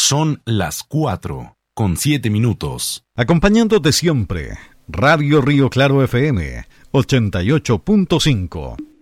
Son las 4:07. Acompañándote siempre, Radio Río Claro FM 88.5.